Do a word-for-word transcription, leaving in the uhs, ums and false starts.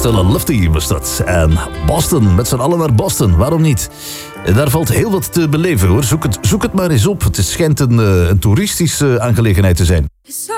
Stella Lefty was dat. En Boston, met z'n allen naar Boston, waarom niet? Daar valt heel wat te beleven hoor. Zoek het, zoek het maar eens op. Het schijnt een, uh, een toeristische aangelegenheid te zijn.